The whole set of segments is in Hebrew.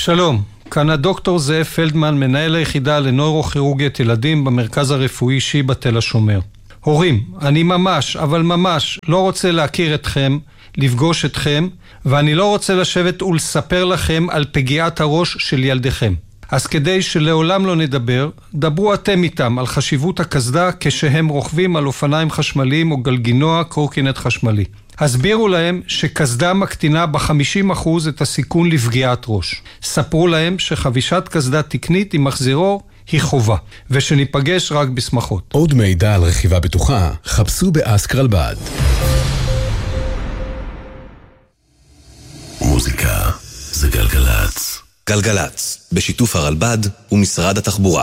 שלום, כאן הדוקטור זאב פלדמן, מנהל היחידה לנוירוכירורגית ילדים במרכז הרפואי שיבא תל השומר. הורים, אני ממש, אבל ממש לא רוצה להכיר אתכם, לפגוש אתכם, ואני לא רוצה לשבת ולספר לכם על פגיעת הראש של ילדיכם. אז כדי שלעולם לא נדבר, דברו אתם איתם על חשיבות הקסדה כשהם רוכבים על אופניים חשמליים או גלגינוע קורקינט חשמלי. הסבירו להם שקסדה מקטינה ב50% את הסיכון לפגיעת ראש. ספרו להם שחבישת קסדה תקנית עם מחזירור היא חובה, ושניפגש רק בשמחות. עוד מידע על רכיבה בטוחה, חפשו באסקרלבד. מוזיקה זה גלגלץ. גלגלץ, בשיתוף הרלב"ד ומשרד התחבורה.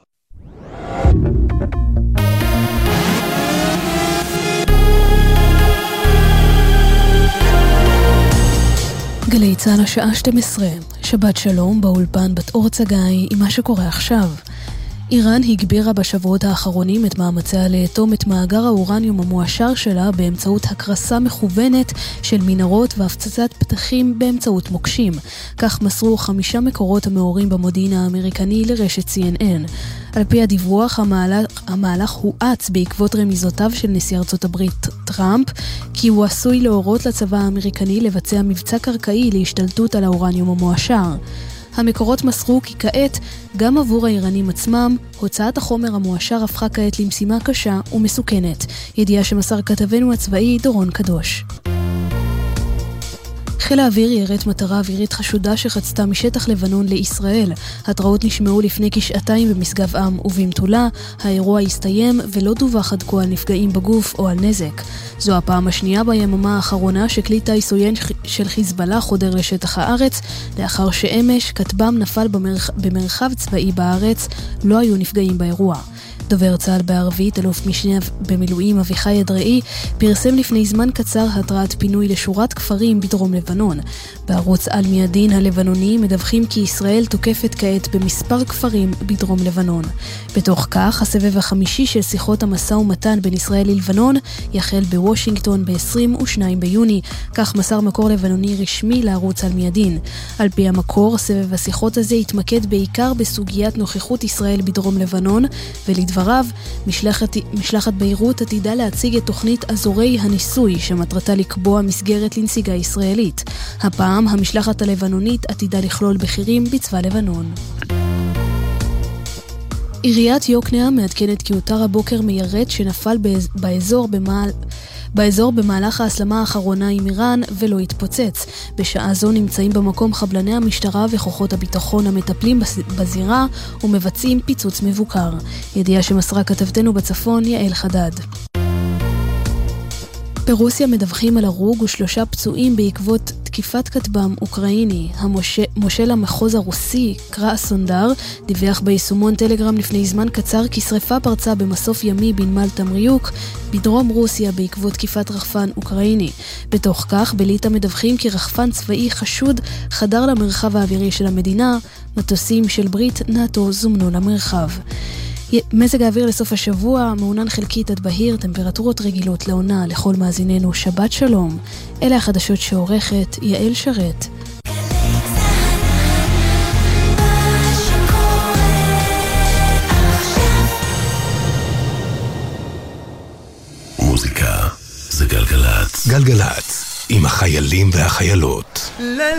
גלי צהל השעה 12, שבת שלום באולפן בת אור צגאי עם מה שקורה עכשיו. איראן הגבירה בשבועות האחרונים את מאמציה לאטום את מאגר האורניום המועשר שלה באמצעות הקרסה מכוונת של מנהרות והפצצת פתחים באמצעות מוקשים. כך מסרו 5 מקורות המאורים במודיעין האמריקני לרשת CNN. על פי הדיווח, המהלך הואץ בעקבות רמיזותיו של נשיא ארצות הברית טראמפ, כי הוא עשוי להורות לצבא האמריקני לבצע מבצע קרקעי להשתלטות על האורניום המועשר. המקורות מסרו כי כעת, גם עבור האיראנים עצמם, הוצאת החומר המועשר הפכה כעת למשימה קשה ומסוכנת. ידיעה שמסר כתבנו הצבאי דורון קדוש. חיל האוויר ירט מטרה אווירית חשודה שחצתה משטח לבנון לישראל. התראות נשמעו לפני כשעתיים במשגב עם ובמטולה. האירוע הסתיים ולא דווח עד כה על נפגעים בגוף או על נזק. זו הפעם השנייה ביממה האחרונה שכלי טיס עוין של חיזבאללה חודר לשטח הארץ, לאחר שאמש כטב"ם נפל במרחב צבאי בארץ. לא היו נפגעים באירוע. דובר צה"ל בערבית, אלוף משנה במילואים אביחי אדראי, פרסם לפני זמן קצר התראת פינוי לשורת כפרים בדרום לבנון. בערוץ על מידין הלבנוני מדווחים כי ישראל תוקפת כעת במספר כפרים בדרום לבנון. בתוך כך, הסבב החמישי של שיחות המשא ומתן בין ישראל ללבנון יחל בוושינגטון ב-22 ביוני, כך מסר מקור לבנוני רשמי לערוץ על מידין. על פי המקור, סבב השיחות הזה יתמקד בעיקר בסוגיית נוכחות ישראל בדרום לבנון, ולדבריו, משלחת ביירות עתידה להציג את תוכנית אזורי הניסוי שמטרתה לקבוע מסגרת לנסיגה ישראלית. הפעם המשלחת הלבנונית עתידה לכלול בכירים בצבא לבנון. עיריית יוקנעם מעדכנת כי הותר הבוקר מיירט שנפל באזור במהלך ההסלמה האחרונה עם איראן ולא התפוצץ. בשעה זו נמצאים במקום חבלני המשטרה וכוחות הביטחון המטפלים בזירה ומבצעים פיצוץ מבוקר. ידיעה שמסרה כתבתנו בצפון יעל חדד. ברוסיה מדווחים על הרוג ו3 פצועים בעקבות תקיפת כטב"ם אוקראיני. המושל המחוז הרוסי, קראסונדר, דיווח ביישומון טלגרם לפני זמן קצר כי שריפה פרצה במסוף ימי בנמל תמריוק בדרום רוסיה בעקבות תקיפת רחפן אוקראיני. בתוך כך, בליטא מדווחים כי רחפן צבאי חשוד חדר למרחב האווירי של המדינה. מטוסים של ברית נאטו זומנו למרחב. מזג האוויר לסוף השבוע, מעונן חלקית עד בהיר, טמפרטורות רגילות לעונה. לכל מאזיננו שבת שלום. אלה החדשות שעורכת יעל שרת. מוזיקה זה גלגלץ. גלגלץ עם החיילים והחיילות.